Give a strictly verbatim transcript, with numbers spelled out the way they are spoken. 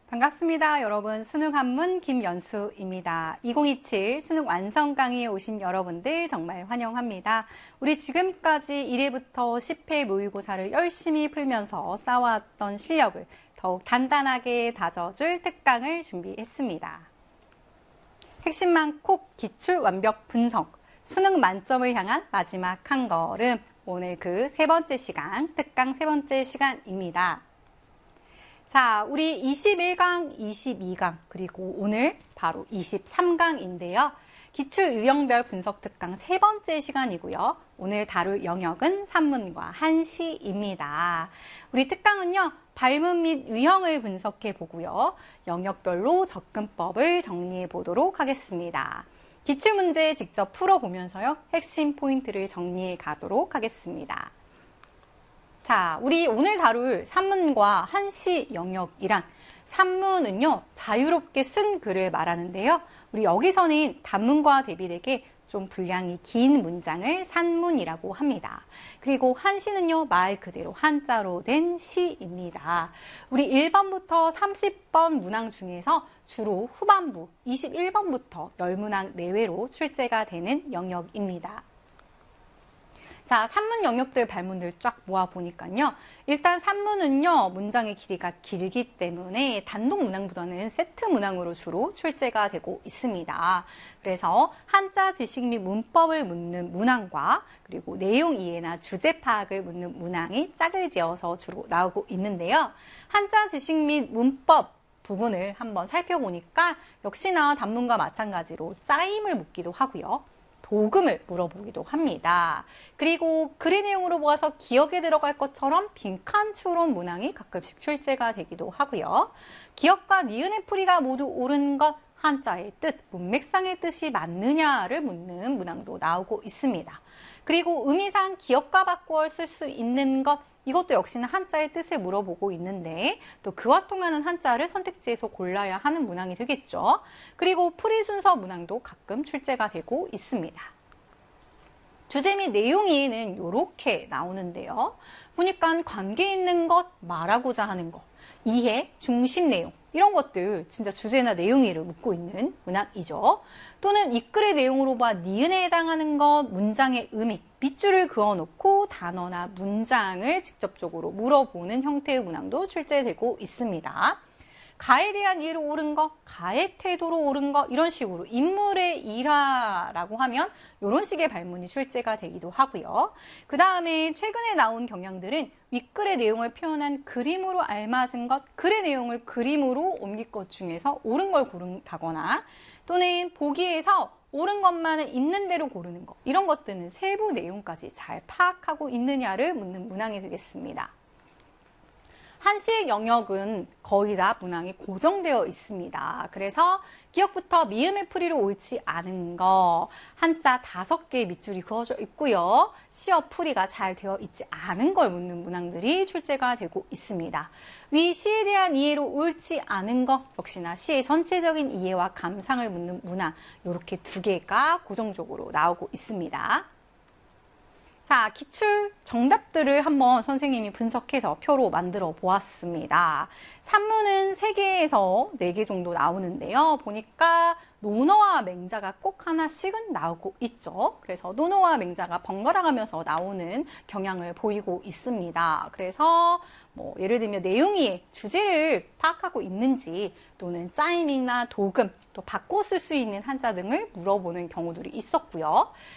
반갑습니다. 여러분, 수능 한문 김연수입니다. 이천이십칠 수능 완성 강의에 오신 여러분들 정말 환영합니다. 우리 지금까지 일 회부터 십 회 모의고사를 열심히 풀면서 쌓아왔던 실력을 더욱 단단하게 다져줄 특강을 준비했습니다. 핵심만 콕 기출 완벽 분석, 수능 만점을 향한 마지막 한 걸음, 오늘 그 세 번째 시간, 특강 세 번째 시간입니다. 자, 우리 이십일 강, 이십이 강, 그리고 오늘 바로 이십삼 강인데요. 기출 유형별 분석 특강 세 번째 시간이고요. 오늘 다룰 영역은 산문과 한시입니다. 우리 특강은요, 발문 및 유형을 분석해 보고요. 영역별로 접근법을 정리해 보도록 하겠습니다. 기출문제 직접 풀어보면서요, 핵심 포인트를 정리해 가도록 하겠습니다. 자, 우리 오늘 다룰 산문과 한시 영역이란, 산문은요, 자유롭게 쓴 글을 말하는데요. 우리 여기서는 단문과 대비되게 좀 분량이 긴 문장을 산문이라고 합니다. 그리고 한시는요, 말 그대로 한자로 된 시입니다. 우리 일 번부터 삼십 번 문항 중에서 주로 후반부 이십일 번부터 십 문항 내외로 출제가 되는 영역입니다. 자, 산문 영역들 발문들 쫙 모아보니까요. 일단 산문은요, 문장의 길이가 길기 때문에 단독 문항보다는 세트 문항으로 주로 출제가 되고 있습니다. 그래서 한자 지식 및 문법을 묻는 문항과 그리고 내용 이해나 주제 파악을 묻는 문항이 짝을 지어서 주로 나오고 있는데요. 한자 지식 및 문법 부분을 한번 살펴보니까 역시나 단문과 마찬가지로 짜임을 묻기도 하고요. 도금을 물어보기도 합니다. 그리고 글의 내용으로 보아서 기억에 들어갈 것처럼 빈칸 추론 문항이 가끔씩 출제가 되기도 하고요. 기억과 니은의 풀이가 모두 옳은 것, 한자의 뜻, 문맥상의 뜻이 맞느냐를 묻는 문항도 나오고 있습니다. 그리고 의미상 기억과 바꾸어 쓸 수 있는 것, 이것도 역시나 한자의 뜻을 물어보고 있는데 또 그와 통하는 한자를 선택지에서 골라야 하는 문항이 되겠죠. 그리고 풀이 순서 문항도 가끔 출제가 되고 있습니다. 주제 및 내용 이해는 이렇게 나오는데요. 보니까 관계 있는 것, 말하고자 하는 것, 이해, 중심 내용, 이런 것들 진짜 주제나 내용 이해를 묻고 있는 문항이죠. 또는 이 글의 내용으로 봐 니은에 해당하는 것, 문장의 의미, 밑줄을 그어놓고 단어나 문장을 직접적으로 물어보는 형태의 문항도 출제되고 있습니다. 가에 대한 이해로 옳은 것, 가의 태도로 옳은 것, 이런 식으로 인물의 일화라고 하면 이런 식의 발문이 출제가 되기도 하고요. 그 다음에 최근에 나온 경향들은 윗글의 내용을 표현한 그림으로 알맞은 것, 글의 내용을 그림으로 옮길 것 중에서 옳은 걸 고른다거나 또는 보기에서 옳은 것만은 있는 대로 고르는 것, 이런 것들은 세부 내용까지 잘 파악하고 있느냐를 묻는 문항이 되겠습니다. 한시의 영역은 거의 다 문항이 고정되어 있습니다. 그래서 기억부터 미음의 풀이로 옳지 않은 거, 한자 다섯 개의 밑줄이 그어져 있고요. 시어 풀이가 잘 되어 있지 않은 걸 묻는 문항들이 출제가 되고 있습니다. 위 시에 대한 이해로 옳지 않은 거, 역시나 시의 전체적인 이해와 감상을 묻는 문항, 이렇게 두 개가 고정적으로 나오고 있습니다. 자, 기출 정답들을 한번 선생님이 분석해서 표로 만들어 보았습니다. 산문은 세 개에서 네 개 정도 나오는데요. 보니까 논어와 맹자가 꼭 하나씩은 나오고 있죠. 그래서 논어와 맹자가 번갈아 가면서 나오는 경향을 보이고 있습니다. 그래서 뭐 예를 들면 내용이 주제를 파악하고 있는지 또는 짜임이나 도금, 또 바꿔 쓸 수 있는 한자 등을 물어보는 경우들이 있었고요.